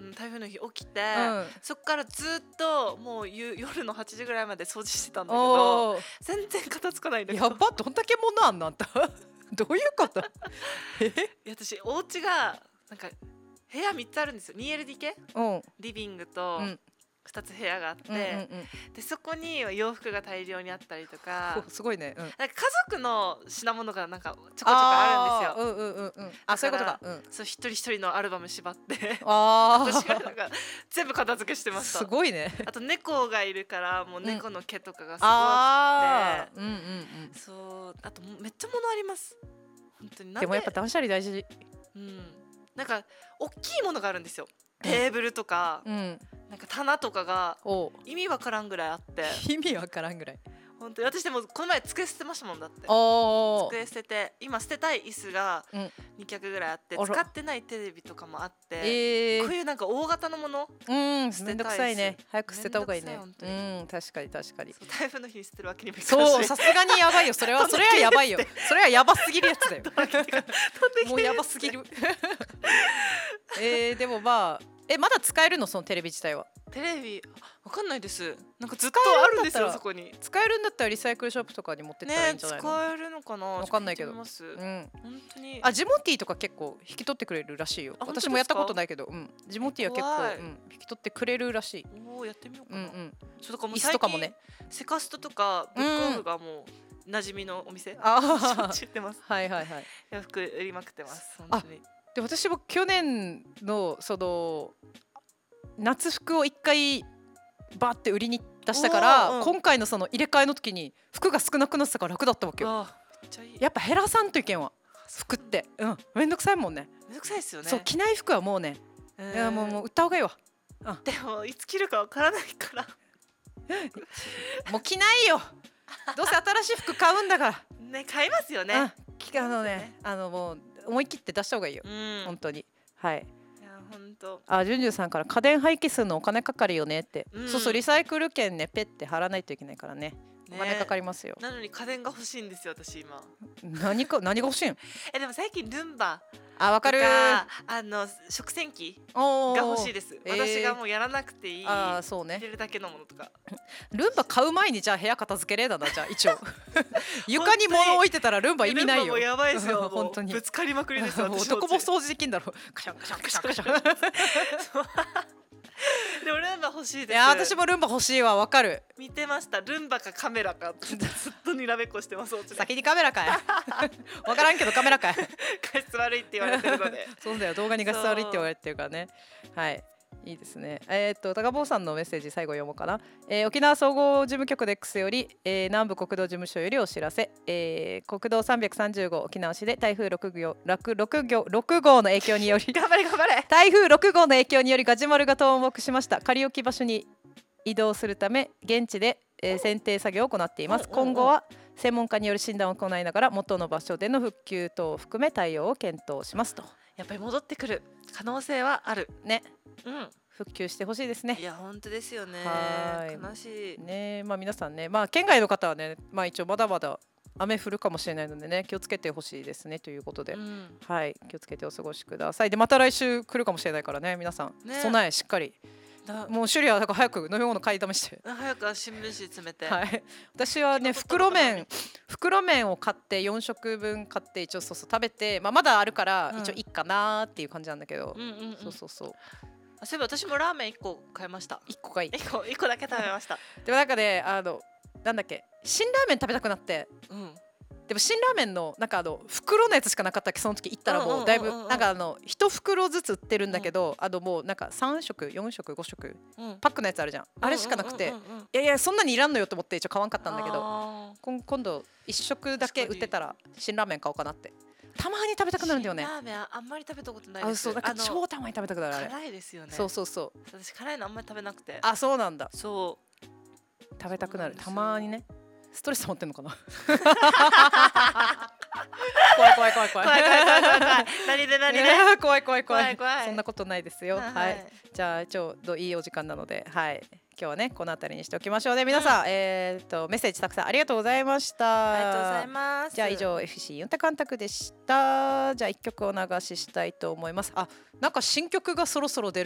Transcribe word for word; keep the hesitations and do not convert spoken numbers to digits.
の台風の日起きて、 うん、 そっからずっともう夜のはちじぐらいまで掃除してたんだけど全然片付かないんだけど。 やば、どんだけ物あんのあんたどういうことえいや私お家がなんか部屋みっつあるんですよ。 ツーエルディーケー、 うん、 リビングとうんふたつ部屋があって、 うんうんうん、 でそこに洋服が大量にあったりとかすごいね、うん、 なんか家族の品物がなんかちょこちょこあるんですよ。 うんうんうんうん、あ、そういうことか、うん、 そう一人一人のアルバム縛ってあ私がなんか全部片付けしてました。 すごいね。 あと猫がいるからもう猫の毛とかがすごくて、 あー、うんうんうん、 そうあとめっちゃ物あります本当に。なんででもやっぱ断捨離大事。 うん、なんか大きいものがあるんですよ。テーブルとか、 うん、 なんか棚とかがお意味わからんぐらいあって意味わからんぐらい。 本当に私でもこの前机捨てましたもん。だってお机捨てて今捨てたい椅子がうんに脚ぐらいあって、 あら使ってないテレビとかもあって、 えー、 こういうなんか大型のものうん、 捨てたいっすめんどくさいね。早く捨てた方がいいね。 めんどくさいうん、確かに確かに。 そう台風の日に捨てるわけにもいかそう、 ないしさすがにやばいよ。それはそれはやばいよ。それはやばすぎるやつだよ。もうやばすぎる。えー、でもまあ、え、まだ使えるのそのテレビ自体は。 テレビわかんないです。なんかずっとあるんですよそこに。 使えるんだったらリサイクルショップとかに持ってったらいいんじゃないの。 ね、使えるのかな。 わかんないけど。 うん。本当に。 あ、ジモティーとか結構引き取ってくれるらしいよ。私もやったことないけど、うん、ジモティーは結構、うん、引き取ってくれるらしい。 おお、やってみようかな。うんうん。 そうだからもう最近椅子とかもね、 セカストとかブックオフがもう馴染みのお店。 ああ、知ってます。 はいはいはい。 洋服売りまくってます。本当に。 で私も去年のその夏服を一回バーって売りに出したから、うん、今回のその入れ替えの時に服が少なくなってたから楽だったわけよ。めっちゃいい。やっぱ減らさんといけんわ服って、うん、めんどくさいもんね。 めんどくさいですよね。そう着ない服はもうね、いやもうもう売った方がいいわ。 うん、でもいつ着るかわからないからもう着ないよ。どうせ新しい服買うんだからね、買いますよね。 うん、あのね、あのもう思い切って出した方がいいよ、うん、本当に。はい。 本当。 あ、ジュンジュンさんから家電廃棄するのお金かかるよねって、うん、そうそう、リサイクル券ねペッて貼らないといけないからね、お金かかりますよ。 なのに家電が欲しいんですよ私今。 何か何が欲しいん？ えでも最近ルンバ、 あ、わかる。 あの食洗機が欲しいです。えー、私がもうやらなくていい。あ、そうね。入れるだけのものとか。 ルンバ買う前にじゃあ部屋片付けれだな。じゃあ一応床に物置いてたらルンバ意味ないよ。 ルンバもやばいですよ。 本当にぶつかりまくりですよ。 どこも掃除できんだろ。カシャンカシャンカシャンカシャンでもルンバ欲しいです。 いや私もルンバ欲しいわ。わかる。 見てました。ルンバかカメラかずっとにらめっこしてます。 先にカメラかいわからんけどカメラかい画質悪いって言われてるのでそうだよ、動画に画質悪いって言われてるからね。はい、いいですね。えー、っと高坊さんのメッセージ最後読もうかな。えー、沖縄総合事務局 X より、えー、南部国道事務所よりお知らせ、えー、国道さんびゃくさんじゅうご沖縄市で台風ろく号ろく号の影響により頑張れ頑張れ台風ろく号の影響によりガジュマルが倒木しました。仮置き場所に移動するため現地で、えー、剪定作業を行っています。今後は専門家による診断を行いながら元の場所での復旧等を含め対応を検討しますと。 やっぱり戻ってくる可能性はあるね。 うん、 復旧してほしいですね。 いや本当ですよね。悲しいね。まあ皆さんね、まあ県外の方はね、まあ一応まだまだ雨降るかもしれないのでね、気をつけてほしいですねということで、うん、はい気をつけてお過ごしください。でまた来週来るかもしれないからね、皆さん、ね、備えしっかり。もうシュリはだから早く飲み物買いだめして早く新聞紙詰めて、 はい、私はね袋麺袋麺を買ってよん食分買って一応そうそう食べて、まあ、まだあるから一応いいかなっていう感じなんだけど、そうそうそう。 あ、そういえば私もラーメンいっこ買いました。 いっこがいい。 いっこ、いっこだけ食べましたでもなんかね、あのなんだっけ、辛ラーメン食べたくなって、うん、でも辛ラーメンのなんかあの袋のやつしかなかったっけ、その時行ったらもうだいぶなんかあのいち袋ずつ売ってるんだけど、うん、あのもうなんかさん食よん食ご食、うん、パックのやつあるじゃん、あれしかなくて、いやいやそんなにいらんのよと思って一応買わんかったんだけど、今度いち食だけ売ってたら辛ラーメン買おうかなって。たまに食べたくなるんだよね。 ラーメンあんまり食べたことないです。あ、 そう、なんか超たまに食べたくなる。あれ辛いですよね。 そうそうそう。 私辛いのあんまり食べなくて。 あ、そうなんだ。 そう食べたくなる、たまにね。ストレス溜まってんのかな怖い怖い怖い怖い怖い怖い怖い怖い怖い何で何で怖い怖い怖い怖い、そんなことないですよ。はい、じゃあちょうどいいお時間なので、はい、今日はねこのあたりにしておきましょうね。皆さん、えっとメッセージたくさんありがとうございました。 ありがとうございます。 じゃあ以上 エフシー ユンタカンタクでした。じゃあ一曲お流ししたいと思います。あ、なんか新曲がそろそろ出る